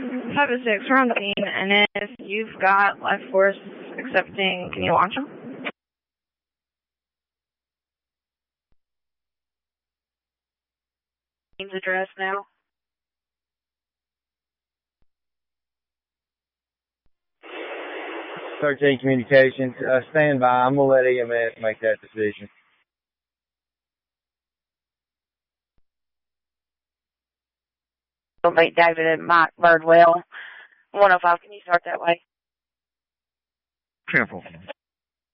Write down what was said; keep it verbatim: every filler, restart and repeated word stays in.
five oh six, we're on the scene, and if you've got life force accepting, can you launch them? Team's address now. thirteen Communications, uh, stand by. I'm going to let E M S make that decision. Don't beat David and Mike Birdwell. one oh five, can you start that way? Careful.